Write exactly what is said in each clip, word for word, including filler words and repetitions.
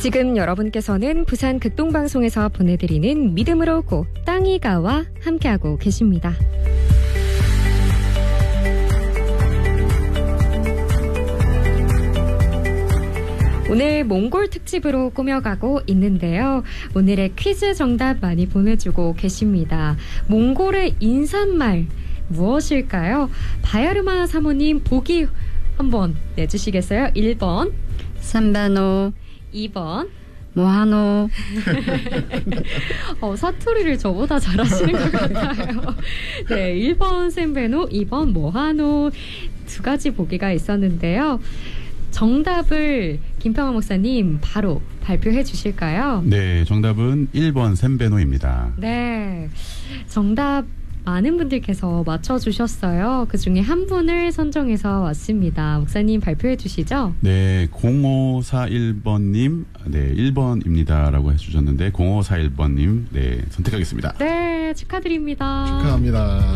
지금 여러분께서는 부산 극동방송에서 보내드리는 믿음으로 오고 땅이 가와 함께하고 계십니다. 오늘 몽골 특집으로 꾸며가고 있는데요. 오늘의 퀴즈 정답 많이 보내주고 계십니다. 몽골의 인사말 무엇일까요? 바야르마 사모님 보기 한번 내주시겠어요? 일 번 삼바노, 이 번 모하노. 어, 사투리를 저보다 잘하시는 것 같아요. 네, 일 번 셈베노, 이 번 모하노 두 가지 보기가 있었는데요. 정답을 김평화 목사님 바로 발표해 주실까요? 네, 정답은 일 번 셈베노입니다. 네, 정답 많은 분들께서 맞춰주셨어요. 그중에 한 분을 선정해서 왔습니다. 목사님 발표해 주시죠. 네, 공오사일 번님, 네, 일 번입니다라고 해주셨는데 공오사일 번님, 네, 선택하겠습니다. 네, 축하드립니다. 축하합니다.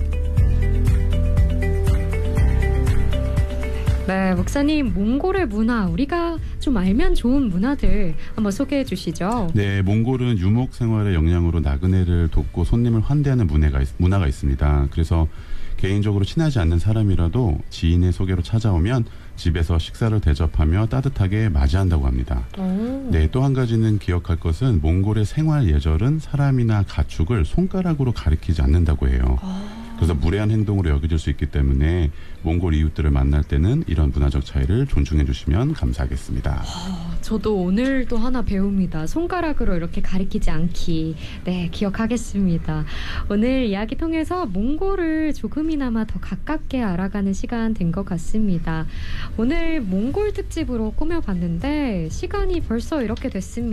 네, 목사님, 몽골의 문화, 우리가 좀 알면 좋은 문화들 한번 소개해 주시죠. 네, 몽골은 유목 생활의 역량으로 나그네를 돕고 손님을 환대하는 문화가, 문화가 있습니다. 그래서 개인적으로 친하지 않는 사람이라도 지인의 소개로 찾아오면 집에서 식사를 대접하며 따뜻하게 맞이한다고 합니다. 오. 네, 또 한 가지는 기억할 것은 몽골의 생활 예절은 사람이나 가축을 손가락으로 가리키지 않는다고 해요. 아. 그래서 무례한 행동으로 여겨질 수 있기 때문에 몽골 이웃들을 만날 때는 이런 문화적 차이를 존중해 주시면 감사하겠습니다. 아, 저도 오늘 또 하나 배웁니다. 손가락으로 이렇게 가리키지 않기. 네, 기억하겠습니다. 오늘 이야기 통해서 몽골을 조금이나마 더 가깝게 알아가는 시간 된 것 같습니다. 오늘 몽골 특집으로 꾸며봤는데 시간이 벌써 이렇게 됐습니다.